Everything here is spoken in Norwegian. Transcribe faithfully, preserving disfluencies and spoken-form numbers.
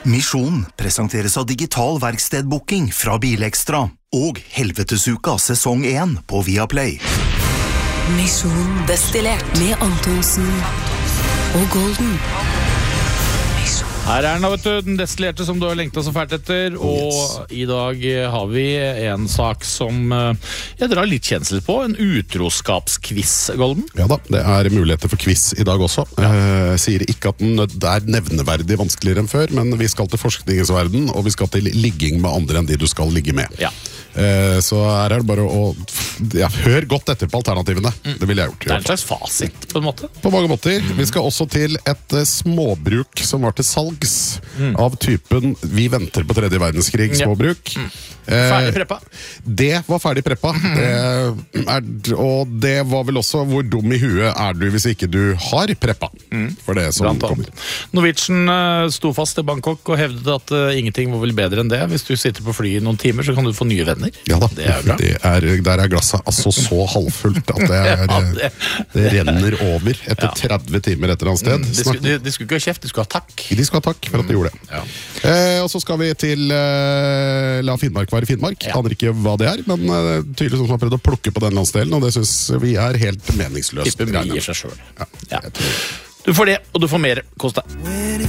Misjon presenteres av digital verkstedbooking fra Bilekstra og Helvetesuka sesong én på Viaplay. Misjon destillert med Antonsen og Golden. Her er den, vet du, den destillerte som du har lengtet så fælt etter. Og yes. I dag har vi en sak som jeg drar litt kjensel på. En utroskapskviss, Golden. Ja da, det er muligheter for kviss i dag også. Ja. Jeg sier ikke at den er nevneverdig vanskeligere enn før, men vi skal til forskningens verden, og vi skal til ligging med andre enn de du skal ligge med. Ja. Så her er det bare å ja, hør godt etter på alternativene. Mm. Det ville jeg gjort. Det er en slags fasit på en måte. På mange måter. Mm. Vi skal også til et småbruk som var til salgs mm. av typen vi venter på tredje verdenskrig småbruk. Mm. Ferdig preppa. Det var ferdig preppa. Mm. Det er, og det var vel også hvor dum i huet er du hvis ikke du har preppa. Mm. For det som kommer. Norwegian uh, sto fast i Bangkok og hevdet at uh, ingenting var vel bedre enn det. Hvis du sitter på flyet i noen timer så kan du få nye venner. Ja da, det er bra. Det er, der er glasset altså så halvfullt at det, er, ja, det. det renner over etter ja. tretti timer etter et sted. Mm, de, skulle, de, de skulle ikke ha kjeft, de skulle ha takk. De skulle ha takk for at de gjorde det. Ja. Eh, og så skal vi til eh, La Finnmark være Finnmark. Ja. Aner ikke hva det er, men eh, tydelig som har prøvd å plukke på den landsdelen, og det synes vi er helt meningsløst. Tipper vi gir seg selv. Ja. Ja. Du får det, og du får mer. Kos deg.